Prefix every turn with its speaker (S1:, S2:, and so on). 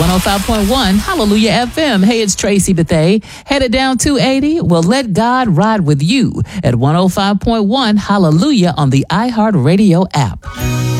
S1: 105.1 Hallelujah FM. Hey, it's Tracy Bethay. Headed down 280? Well, let God ride with you at 105.1 Hallelujah on the iHeartRadio app.